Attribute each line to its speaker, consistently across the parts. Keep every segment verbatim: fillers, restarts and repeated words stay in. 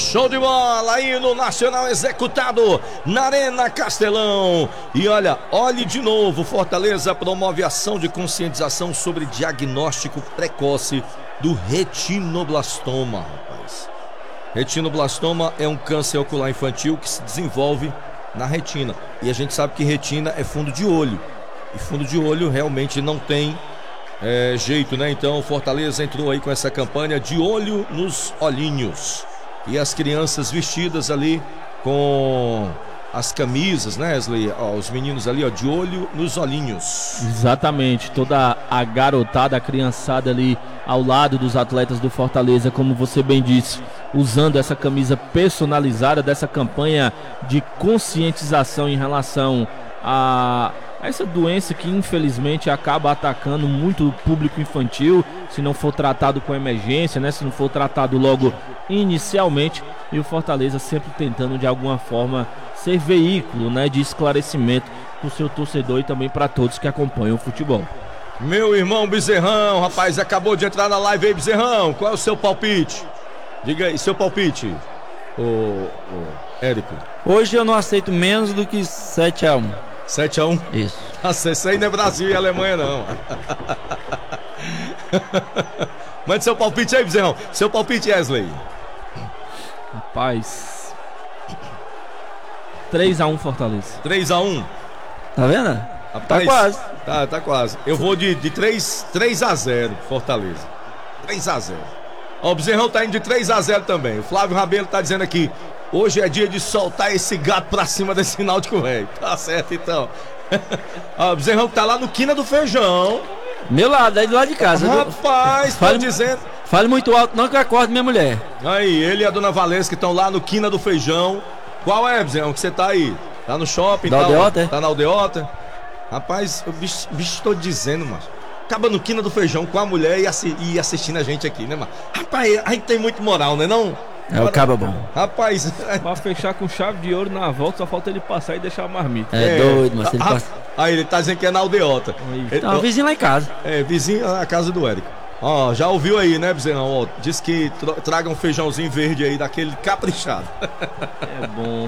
Speaker 1: Show de bola aí no Nacional executado na Arena Castelão. E olha, olhe de novo, Fortaleza promove ação de conscientização sobre diagnóstico precoce do retinoblastoma, rapaz. Retinoblastoma é um câncer ocular infantil que se desenvolve na retina. E a gente sabe que retina é fundo de olho. E fundo de olho realmente não tem é, jeito, né? Então o Fortaleza entrou aí com essa campanha de olho nos olhinhos. E as crianças vestidas ali com as camisas, né, Wesley? Ó, os meninos ali, ó, de olho nos olhinhos.
Speaker 2: Exatamente, toda a garotada, a criançada ali ao lado dos atletas do Fortaleza, como você bem disse, usando essa camisa personalizada dessa campanha de conscientização em relação a essa doença que infelizmente acaba atacando muito o público infantil, se não for tratado com emergência, né? Se não for tratado logo inicialmente, e o Fortaleza sempre tentando de alguma forma ser veículo, né, de esclarecimento para o seu torcedor e também para todos que acompanham o futebol.
Speaker 1: Meu irmão Bezerrão, rapaz, acabou de entrar na live aí, Bezerrão, qual é o seu palpite? Diga aí, seu palpite, ô, ô Érico.
Speaker 3: Hoje eu não aceito menos do que sete a um.
Speaker 1: sete a um?
Speaker 3: Isso.
Speaker 1: Nossa, isso aí não é Brasil e Alemanha, não. Mande seu palpite aí, Bezerrão. Seu palpite, Wesley.
Speaker 2: Rapaz, três a um Fortaleza.
Speaker 1: três a um.
Speaker 3: Tá vendo?
Speaker 1: Rapaz,
Speaker 3: Tá quase.
Speaker 1: Tá, tá quase. Eu vou de, de três a zero, Fortaleza. três a zero. Ó, o Bezerrão tá indo de três a zero também. O Flávio Rabelo tá dizendo aqui: hoje é dia de soltar esse gato pra cima desse Náutico, velho. Tá certo, então. Ó, o Bezerrão tá lá no Quina do Feijão.
Speaker 3: Meu lado, aí do lado de casa.
Speaker 1: Rapaz, tô
Speaker 3: fale,
Speaker 1: dizendo.
Speaker 3: Fale muito alto, não, que eu acordo minha mulher.
Speaker 1: Aí, ele e a dona Valesca estão lá no Quina do Feijão. Qual é, Bezerrão, que você tá aí? Tá no shopping?
Speaker 3: Da
Speaker 1: tá,
Speaker 3: Aldeota?
Speaker 1: Tá na Aldeota? Rapaz, o bicho, bicho tô dizendo, mano. Acaba no Quina do Feijão com a mulher e, assi e assistindo a gente aqui, né, mano? Rapaz, a gente tem muito moral, né, não?
Speaker 3: É o cabo bom.
Speaker 1: Rapaz,
Speaker 2: Pra fechar com chave de ouro na volta, só falta ele passar e deixar a marmita.
Speaker 3: É, é doido, mas ele
Speaker 1: a,
Speaker 3: passa.
Speaker 1: Aí ele tá dizendo que é na Aldeota.
Speaker 3: Tá um vizinho lá em casa.
Speaker 1: É, vizinho na casa do Érico. Ó, já ouviu aí, né, Bezerrão? Ó, diz que traga um feijãozinho verde aí, daquele caprichado.
Speaker 2: É bom.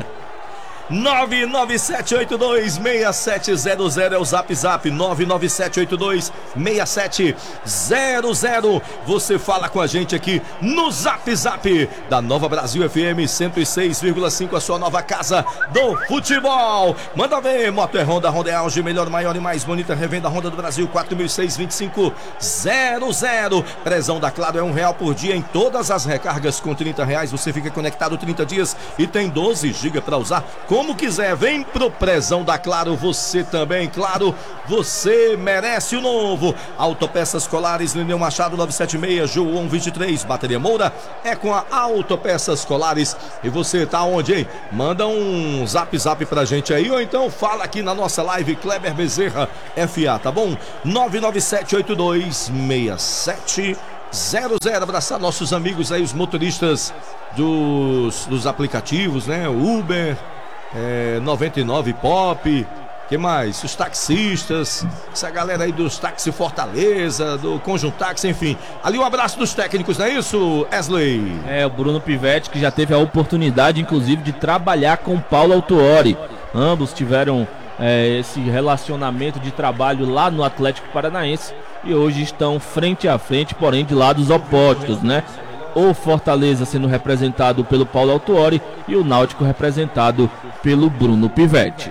Speaker 1: nove nove sete oito dois seis sete zero zero é o zap zap. Nove nove sete oito dois seis sete zero zero. Você fala com a gente aqui no zap zap da Nova Brasil F M cento e seis vírgula cinco, a sua nova casa do futebol. Manda ver, Moto é Honda, Honda é auge, melhor, maior e mais bonita revenda Honda do Brasil, quatro mil e seis, vinte e cinco zero zero. Prezão da Claro é um real por dia em todas as recargas. Com trinta reais você fica conectado trinta dias e tem doze gigas para usar como quiser. Vem pro Prezão da Claro, você também, claro, você merece o novo. Autopeças Colares, Lineu Machado novecentos e setenta e seis, João vinte e três, Bateria Moura é com a Autopeças Colares. E você tá onde, hein? Manda um zap zap pra gente aí, ou então fala aqui na nossa live, Kleber Bezerra F A, tá bom? nove nove sete oito dois seis sete zero zero. Abraçar nossos amigos aí, os motoristas dos, dos aplicativos, né? Uber, É, noventa e nove Pop, que mais? Os taxistas, essa galera aí dos Táxi Fortaleza, do Conjuntax, enfim. Ali um abraço dos técnicos, não é isso, Wesley?
Speaker 2: É, o Bruno Pivetti, que já teve a oportunidade, inclusive, de trabalhar com o Paulo Autuori. Ambos tiveram é, esse relacionamento de trabalho lá no Atlético Paranaense e hoje estão frente a frente, porém de lados opostos, né? O Fortaleza sendo representado pelo Paulo Autuori e o Náutico representado pelo Bruno Pivetti.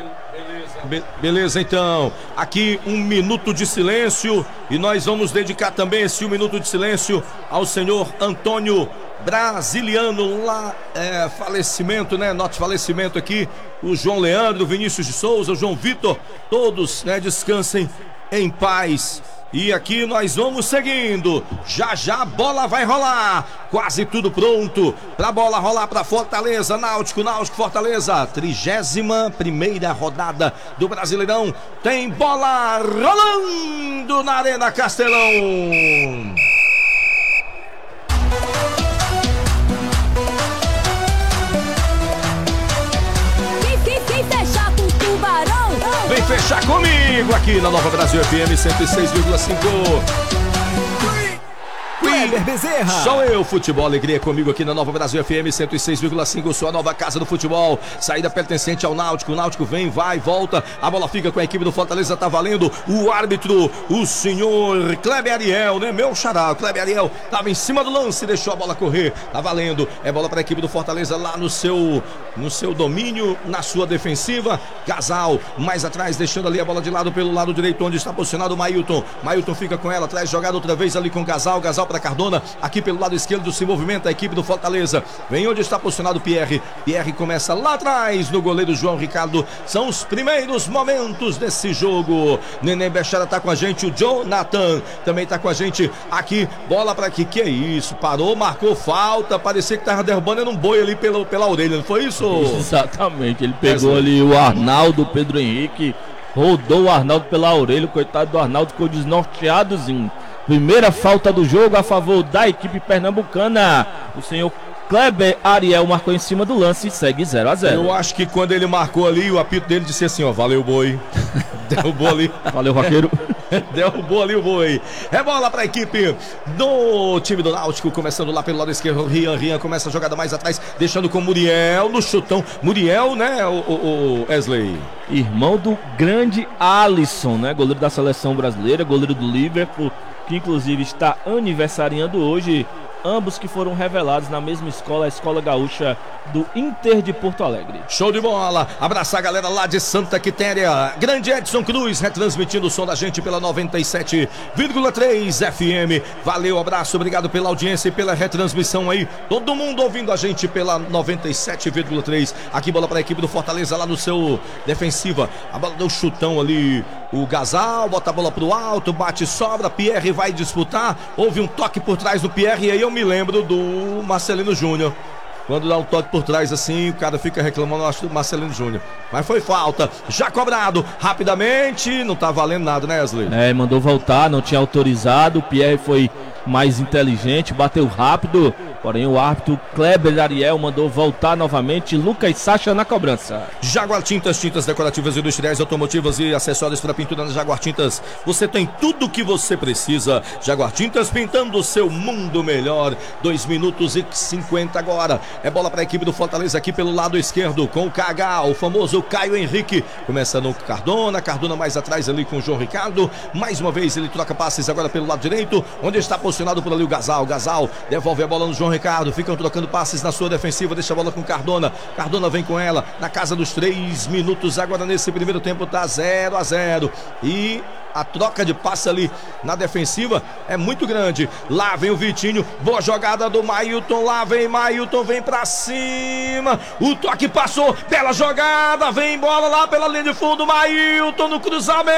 Speaker 1: Be beleza, então, aqui um minuto de silêncio e nós vamos dedicar também esse um minuto de silêncio ao senhor Antônio Brasiliano, lá, é, falecimento, né, nosso falecimento aqui, o João Leandro, o Vinícius de Souza, o João Vitor, todos, né, descansem em paz. E aqui nós vamos seguindo. Já já a bola vai rolar. Quase tudo pronto pra bola rolar pra Fortaleza. Náutico, Náutico, Fortaleza. Trigésima primeira rodada do Brasileirão. Tem bola rolando na Arena Castelão. Vem fechar comigo aqui na Nova Brasil F M cento e seis vírgula cinco.
Speaker 4: Kleber Bezerra.
Speaker 1: Sou eu, Futebol Alegria, comigo aqui na Nova Brasil F M cento e seis vírgula cinco, sua nova casa do futebol. Saída pertencente ao Náutico, o Náutico vem, vai, volta, a bola fica com a equipe do Fortaleza, tá valendo. O árbitro, o senhor Kleber Ariel, né, meu xará, o Kleber Ariel tava em cima do lance, deixou a bola correr, tá valendo. É bola para a equipe do Fortaleza lá no seu, no seu domínio, na sua defensiva. Gasal, mais atrás, deixando ali a bola de lado pelo lado direito, onde está posicionado o Mailton. Mailton fica com ela, traz jogada outra vez ali com Gasal, Gasal para Cardona, aqui pelo lado esquerdo se movimenta a equipe do Fortaleza. Vem onde está posicionado o Pierre. Pierre começa lá atrás no goleiro João Ricardo. São os primeiros momentos desse jogo. Neném Bechara tá com a gente, o Jonathan também tá com a gente aqui. Bola para aqui, que é isso? Parou, marcou falta, parecia que tava derrubando era um boi ali pela, pela orelha, não foi isso?
Speaker 2: Exatamente, ele pegou é, ali o Arnaldo, o Pedro Henrique, rodou o Arnaldo pela orelha, o coitado do Arnaldo ficou desnorteadozinho. Primeira falta do jogo a favor da equipe pernambucana. O senhor Kleber Ariel marcou em cima do lance e segue zero a zero.
Speaker 1: Eu acho que quando ele marcou ali, o apito dele disse assim, ó, valeu boi. Derrubou ali.
Speaker 2: Valeu, vaqueiro.
Speaker 1: Derrubou ali o boi. É bola para a equipe do time do Náutico, começando lá pelo lado esquerdo. Rian, Rian começa a jogada mais atrás, deixando com Muriel no chutão. Muriel, né, o, o, o Wesley?
Speaker 2: Irmão do grande Alisson, né, goleiro da seleção brasileira, goleiro do Liverpool, que inclusive está aniversariando hoje. Ambos que foram revelados na mesma escola, a Escola Gaúcha do Inter de Porto Alegre.
Speaker 1: Show de bola, abraçar a galera lá de Santa Quitéria. Grande Edson Cruz, retransmitindo o som da gente pela noventa e sete vírgula três F M. Valeu, abraço, obrigado pela audiência e pela retransmissão aí. Todo mundo ouvindo a gente pela noventa e sete vírgula três. Aqui bola para a equipe do Fortaleza lá no seu defensiva. A bola deu chutão ali, o Gasal, bota a bola pro alto, bate e sobra, Pierre vai disputar. Houve um toque por trás do Pierre e aí eu me lembro do Marcelino Júnior. Quando dá um toque por trás assim, o cara fica reclamando, eu acho, do Marcelino Júnior. Mas foi falta, já cobrado, rapidamente, não tá valendo nada, né, Wesley?
Speaker 2: É, mandou voltar, não tinha autorizado, o Pierre foi mais inteligente, bateu rápido, porém o árbitro Kleber Ariel mandou voltar novamente, Lucas Sacha na cobrança.
Speaker 1: Jaguar Tintas, tintas decorativas industriais, automotivas e acessórios para pintura na Jaguar Tintas. Você tem tudo o que você precisa. Jaguar Tintas, pintando o seu mundo melhor. dois minutos e cinquenta agora. É bola para a equipe do Fortaleza aqui pelo lado esquerdo com o K H, o famoso Caio Henrique. Começa no Cardona, Cardona mais atrás ali com o João Ricardo. Mais uma vez ele troca passes agora pelo lado direito, onde está posicionado por ali o Gasal. Gasal devolve a bola no João Ricardo. Ficam trocando passes na sua defensiva, deixa a bola com Cardona. Cardona vem com ela na casa dos três minutos. Agora nesse primeiro tempo tá zero a zero. E a troca de passe ali na defensiva é muito grande. Lá vem o Vitinho, boa jogada do Mailton, lá vem Mailton, vem pra cima, o toque passou, bela jogada, vem bola lá pela linha de fundo, Mailton no cruzamento,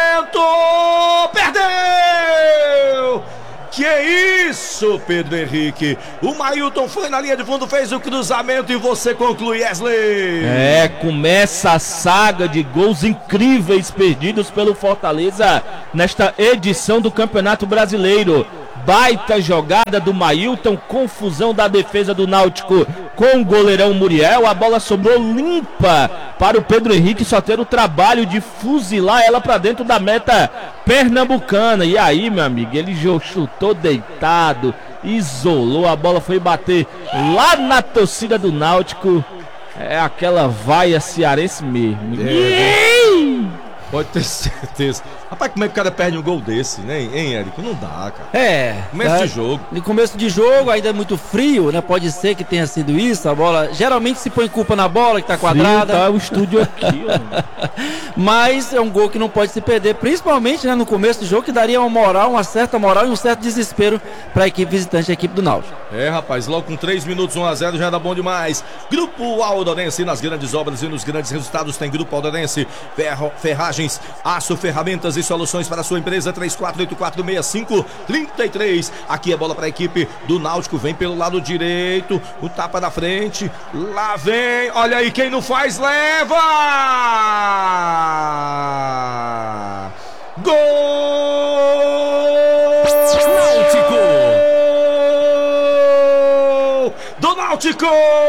Speaker 1: perdeu! Que isso, Pedro Henrique? O Mailton foi na linha de fundo, fez o cruzamento e você conclui, Wesley.
Speaker 2: É, começa a saga de gols incríveis perdidos pelo Fortaleza nesta edição do Campeonato Brasileiro. Baita jogada do Mailton, confusão da defesa do Náutico com o goleirão Muriel. A bola sobrou limpa para o Pedro Henrique só ter o trabalho de fuzilar ela para dentro da meta pernambucana. E aí, meu amigo, ele chutou deitado, isolou, a bola foi bater lá na torcida do Náutico. É aquela vaia cearense mesmo.
Speaker 1: É, pode ter certeza. Rapaz, como é que o cara perde um gol desse, né, hein, Érico? Não dá, cara.
Speaker 3: É.
Speaker 1: Começo
Speaker 3: tá,
Speaker 1: de jogo.
Speaker 3: No começo de jogo, ainda é muito frio, né? Pode ser que tenha sido isso. A bola. Geralmente se põe culpa na bola, que tá quadrada.
Speaker 2: Frio, tá o estúdio aqui, ó.
Speaker 3: Mas é um gol que não pode se perder, principalmente, né, no começo do jogo, que daria uma moral, uma certa moral e um certo desespero para a equipe visitante, a equipe do Náutico.
Speaker 1: É, rapaz, logo com três minutos, um a zero, já era bom demais. Grupo Aldorense, nas grandes obras e nos grandes resultados tem Grupo Aldorense. Ferro, ferragens, aço, ferramentas e soluções para a sua empresa. Três quatro oito quatro seis cinco três três. Aqui é bola para a equipe do Náutico, vem pelo lado direito, o tapa da frente, lá vem, olha aí, quem não faz leva! Gol! Náutico! Do Náutico!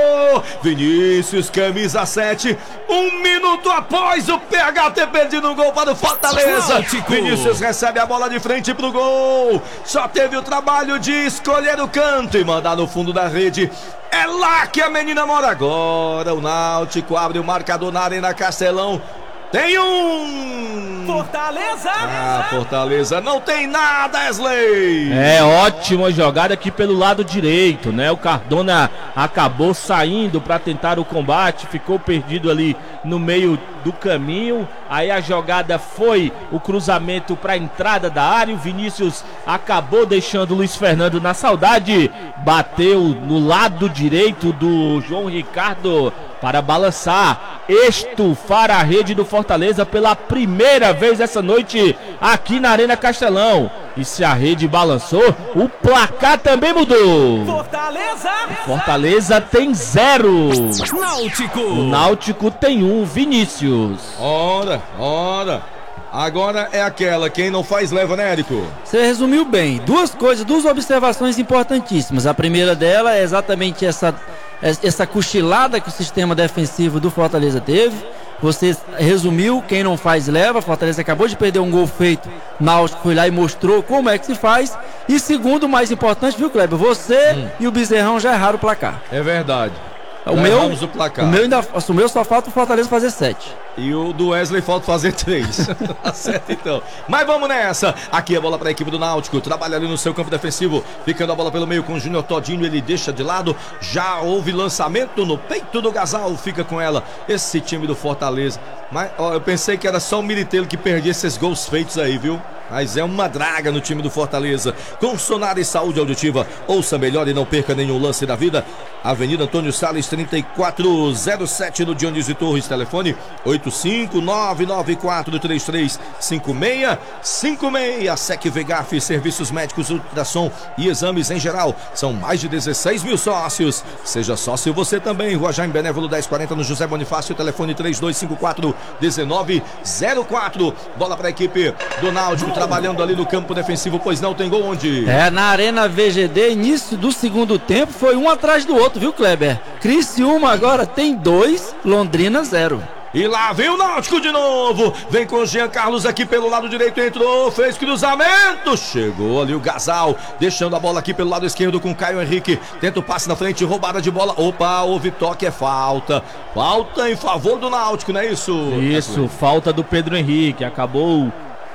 Speaker 1: Vinícius, camisa sete, um minuto após o P H ter perdido um gol para o Fortaleza. Náutico. Vinícius recebe a bola de frente pro gol. Só teve o trabalho de escolher o canto e mandar no fundo da rede. É lá que a menina mora agora. O Náutico abre o marcador na Arena Castelão. Tem um...
Speaker 4: Fortaleza!
Speaker 1: Ah, Fortaleza não tem nada, Wesley!
Speaker 2: É, ótima jogada aqui pelo lado direito, né? O Cardona acabou saindo para tentar o combate, ficou perdido ali no meio do caminho. Aí a jogada foi o cruzamento para a entrada da área. O Vinícius acabou deixando o Luiz Fernando na saudade. Bateu no lado direito do João Ricardo para balançar, estufar a rede do Fortaleza pela primeira vez essa noite aqui na Arena Castelão. E se a rede balançou, o placar também mudou.
Speaker 4: Fortaleza!
Speaker 2: Fortaleza tem zero.
Speaker 4: Náutico!
Speaker 2: O Náutico tem um, Vinícius.
Speaker 1: Ora, ora. Agora é aquela, quem não faz leva, né, Érico?
Speaker 3: Você resumiu bem. Duas coisas, duas observações importantíssimas. A primeira dela é exatamente essa, essa cochilada que o sistema defensivo do Fortaleza teve. Você resumiu, quem não faz leva. Fortaleza acabou de perder um gol feito. Náutico foi lá e mostrou como é que se faz. E segundo, mais importante, viu, Kleber? Você hum. e o Bezerrão já erraram o placar.
Speaker 1: É verdade.
Speaker 3: O meu, o, placar. o meu ainda o meu só falta o Fortaleza fazer sete.
Speaker 1: E o do Wesley falta fazer três. Tá certo, então. Mas vamos nessa. Aqui a bola para a equipe do Náutico. Trabalha ali no seu campo defensivo. Ficando a bola pelo meio com o Júnior Todinho. Ele deixa de lado. Já houve lançamento no peito do Gasal. Fica com ela. Esse time do Fortaleza. Mas ó, eu pensei que era só o Militeiro que perdia esses gols feitos aí, viu? Mas é uma draga no time do Fortaleza. Com Sonara e Saúde Auditiva. Ouça melhor e não perca nenhum lance da vida. Avenida Antônio Salles, trinta e quatro zero sete, no Dionísio Torres. Telefone oito cinco nove nove quatro três três cinco seis cinco seis. Sec Vegaf, serviços médicos, ultrassom e exames em geral. São mais de dezesseis mil sócios. Seja sócio você também. Rua Jaime Benévolo dez quarenta, no José Bonifácio. Telefone três dois cinco quatro um nove zero quatro. Bola para a equipe do Náutico. Trabalhando ali no campo defensivo, pois não tem gol onde?
Speaker 3: É, na Arena V G D, início do segundo tempo, foi um atrás do outro, viu, Kleber? Criciúma agora tem dois, Londrina zero.
Speaker 1: E lá vem o Náutico de novo. Vem com o Jean Carlos aqui pelo lado direito. Entrou, fez cruzamento. Chegou ali o Gasal, deixando a bola aqui pelo lado esquerdo com o Caio Henrique. Tenta o passe na frente, roubada de bola. Opa, houve toque, é falta. Falta em favor do Náutico, não é isso?
Speaker 2: Isso, falta do Pedro Henrique. Acabou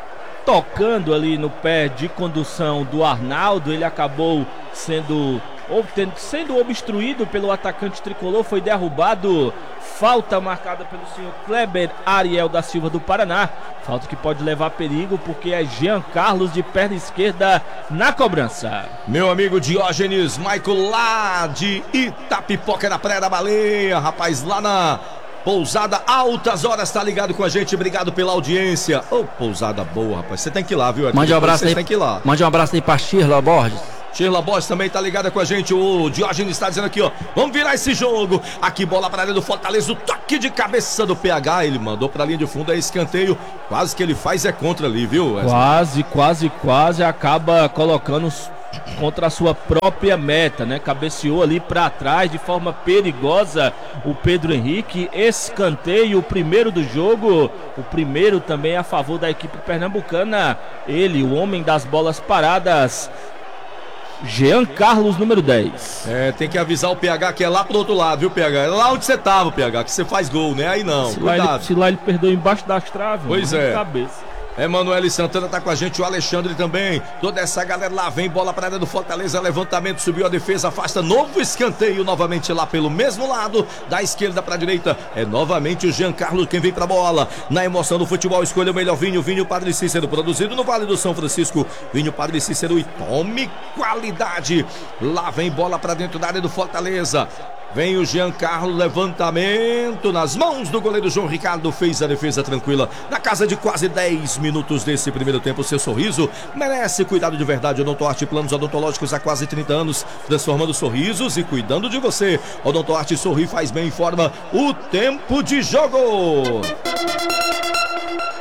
Speaker 2: tocando ali no pé de condução do Arnaldo. Ele acabou sendo, sendo obstruído pelo atacante tricolor. Foi derrubado. Falta marcada pelo senhor Kleber Ariel da Silva do Paraná. Falta que pode levar perigo, porque é Jean Carlos de perna esquerda na cobrança.
Speaker 1: Meu amigo Diógenes Michael lá de Itapipoca, na Praia da Baleia. Rapaz, lá na Pousada Altas Horas, tá ligado com a gente. Obrigado pela audiência. Ô, oh, pousada boa, rapaz. Você tem que ir lá, viu?
Speaker 3: Mande um abraço aí. Tem que ir lá. Mande um abraço aí pra Shirla Borges.
Speaker 1: Sheila Borges também tá ligada com a gente. O Diógenes está dizendo aqui, ó. Vamos virar esse jogo. Aqui, bola para a área do Fortaleza. O toque de cabeça do P H. Ele mandou pra linha de fundo. É escanteio. Quase que ele faz é contra ali, viu?
Speaker 2: Quase, quase, quase. Acaba colocando contra a sua própria meta, né? Cabeceou ali para trás de forma perigosa o Pedro Henrique. Escanteio, o primeiro do jogo. O primeiro também a favor da equipe pernambucana. Ele, o homem das bolas paradas, Jean Carlos, número dez.
Speaker 1: É, tem que avisar o P H que é lá pro outro lado, viu, P H? É lá onde você tava, P H, que você faz gol, né? Aí não,
Speaker 2: se
Speaker 1: cuidado.
Speaker 2: Lá ele, se lá ele perdeu embaixo das traves.
Speaker 1: Pois é.
Speaker 2: Cabeça.
Speaker 1: Emanuele Santana tá com a gente, o Alexandre também. Toda essa galera lá vem, bola para a área do Fortaleza, levantamento, subiu a defesa, afasta, novo escanteio, novamente lá pelo mesmo lado, da esquerda para a direita. É novamente o Jean Carlos quem vem pra bola. Na emoção do futebol, escolha o melhor vinho, vinho Padre Cícero, produzido no Vale do São Francisco. Vinho Padre Cícero e tome qualidade. Lá vem bola para dentro da área do Fortaleza. Vem o Jean Carlos, levantamento nas mãos do goleiro João Ricardo, fez a defesa tranquila. Na casa de quase dez minutos desse primeiro tempo, seu sorriso merece cuidado de verdade. Odontoarte Planos Odontológicos há quase trinta anos, transformando sorrisos e cuidando de você. Odontoarte Sorri Faz Bem, informa o tempo de jogo.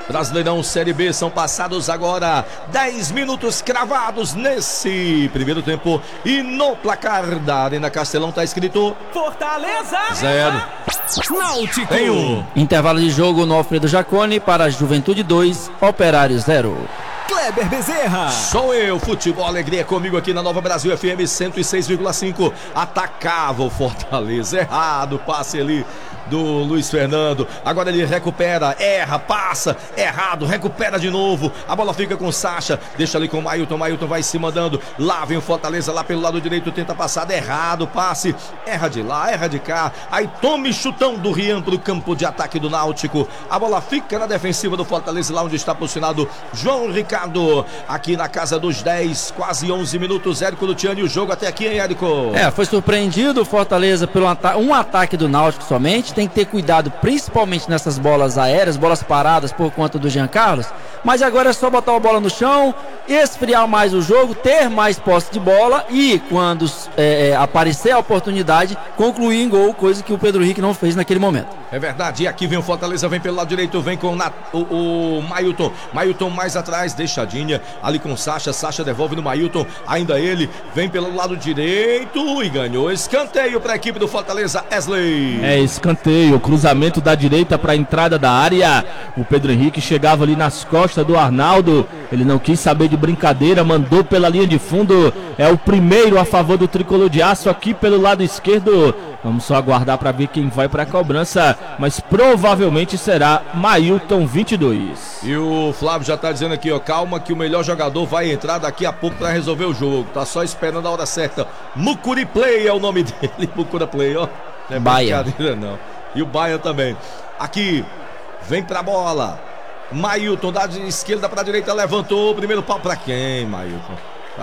Speaker 1: Brasileirão Série B, são passados agora dez minutos cravados nesse primeiro tempo. E no placar da Arena Castelão tá escrito
Speaker 4: Fortaleza
Speaker 1: zero.
Speaker 4: Náutico.
Speaker 1: Tem um.
Speaker 3: Intervalo de jogo no Alfredo Jaconi para Juventude dois, Operário zero.
Speaker 4: Kleber Bezerra.
Speaker 1: Sou eu, Futebol Alegria, comigo aqui na Nova Brasil F M cento e seis vírgula cinco. Atacava o Fortaleza, errado, passe ali do Luiz Fernando. Agora ele recupera, erra, passa, errado, recupera de novo. A bola fica com o Sacha, deixa ali com o Mailton. Mailton vai se mandando. Lá vem o Fortaleza, lá pelo lado direito, tenta passar, errado, passe, erra de lá, erra de cá. Aí tome chutão do Rian pro campo de ataque do Náutico. A bola fica na defensiva do Fortaleza, lá onde está posicionado João Ricardo. Aqui na casa dos dez, quase onze minutos. Érico Luciani, o jogo até aqui, hein, Érico?
Speaker 3: É, foi surpreendido o Fortaleza pelo ata- um ataque do Náutico somente. Tem que ter cuidado, principalmente nessas bolas aéreas, bolas paradas por conta do Jean Carlos. Mas agora é só botar a bola no chão, esfriar mais o jogo, ter mais posse de bola e, quando é, aparecer a oportunidade, concluir em gol, coisa que o Pedro Henrique não fez naquele momento.
Speaker 1: É verdade, e aqui vem o Fortaleza, vem pelo lado direito, vem com o, Nat, o, o Mailton. Mailton mais atrás, deixadinha ali com o Sacha. Sacha devolve no Mailton, ainda ele vem pelo lado direito e ganhou escanteio para a equipe do Fortaleza. Wesley.
Speaker 2: É escanteio, cruzamento da direita para a entrada da área. O Pedro Henrique chegava ali nas costas do Arnaldo. Ele não quis saber de brincadeira, mandou pela linha de fundo. É o primeiro a favor do tricolor de aço aqui pelo lado esquerdo. Vamos só aguardar para ver quem vai para a cobrança, mas provavelmente será Mailton vinte e dois.
Speaker 1: E o Flávio já tá dizendo aqui, ó, calma que o melhor jogador vai entrar daqui a pouco para resolver o jogo. Tá só esperando a hora certa. Mucuri Play é o nome dele. Mucura Play, ó. Não é
Speaker 3: Baia.
Speaker 1: brincadeira não. E o Baia também. Aqui, vem pra bola. Mailton da esquerda pra direita, levantou o primeiro pau pra quem, Mailton?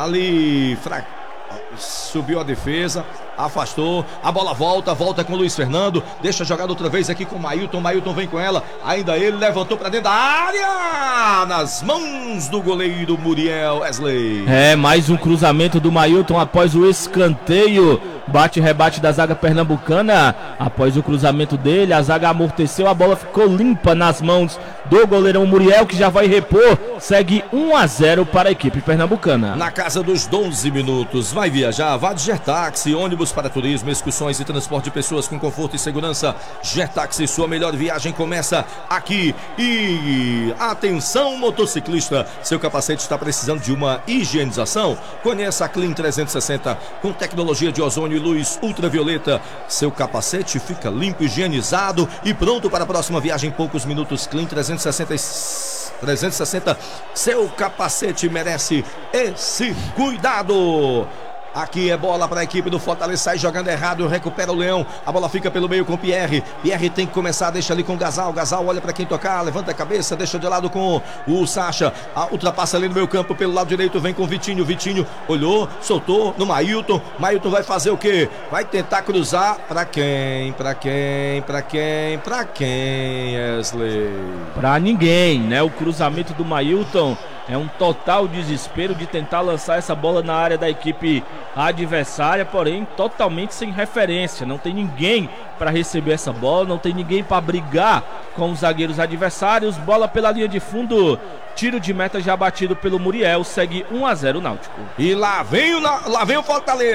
Speaker 1: Ali, fra... subiu a defesa, afastou, a bola volta, volta com o Luiz Fernando, deixa jogar outra vez aqui com o Mailton. Mailton vem com ela, ainda ele levantou pra dentro da área, nas mãos do goleiro Muriel. Wesley.
Speaker 2: É, mais um cruzamento do Mailton após o escanteio. Bate e rebate da zaga pernambucana. Após o cruzamento dele, a zaga amorteceu, a bola ficou limpa nas mãos do goleirão Muriel, que já vai repor. Segue um a zero para a equipe pernambucana.
Speaker 1: Na casa dos doze minutos, vai viajar, vá de Gertaxi, ônibus para turismo, excursões e transporte de pessoas com conforto e segurança. Gertaxi, sua melhor viagem começa aqui. E atenção, motociclista, seu capacete está precisando de uma higienização? Conheça a Clean trezentos e sessenta, com tecnologia de ozônio e luz ultravioleta. Seu capacete fica limpo, higienizado e pronto para a próxima viagem em poucos minutos. Clean trezentos e sessenta, trezentos e sessenta, seu capacete merece esse cuidado. Aqui é bola para a equipe do Fortaleza, sai jogando errado, recupera o Leão, a bola fica pelo meio com o Pierre. Pierre tem que começar, deixa ali com o Gasal. Gasal olha para quem tocar, levanta a cabeça, deixa de lado com o Sacha, a, ultrapassa ali no meio campo pelo lado direito, vem com o Vitinho. Vitinho olhou, soltou no Mailton. Mailton vai fazer o quê? Vai tentar cruzar para quem? Para quem? Para quem? Para quem, Wesley?
Speaker 2: Para ninguém, né? O cruzamento do Mailton é um total desespero de tentar lançar essa bola na área da equipe adversária, porém totalmente sem referência. Não tem ninguém para receber essa bola, não tem ninguém para brigar com os zagueiros adversários. Bola pela linha de fundo, tiro de meta já batido pelo Muriel. Segue um a zero Náutico.
Speaker 1: E lá vem o, lá vem o Fortaleza.